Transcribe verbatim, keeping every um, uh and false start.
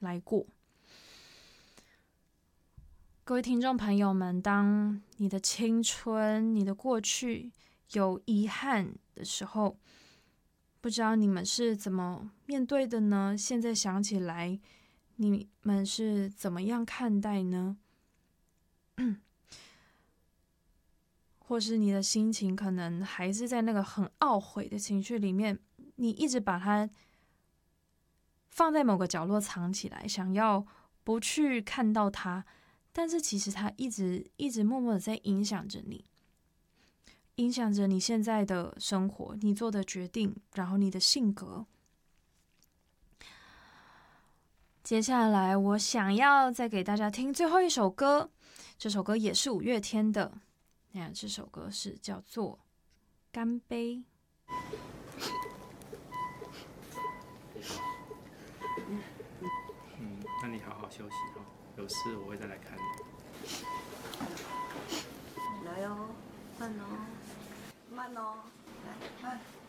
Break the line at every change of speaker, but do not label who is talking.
来过。各位听众朋友们，当你的青春、你的过去有遗憾的时候，不知道你们是怎么面对的呢？现在想起来，你们是怎么样看待呢？或是你的心情可能还是在那个很懊悔的情绪里面，你一直把它放在某个角落藏起来，想要不去看到它，但是其实它一直一直默默的在影响着你，影响着你现在的生活，你做的决定，然后你的性格。接下来我想要再给大家听最后一首歌，这首歌也是五月天的，那这首歌是叫做《干杯》。
嗯，那你好好休息哦，有事我会再来看你。
来哦，慢哦，慢哦，来慢。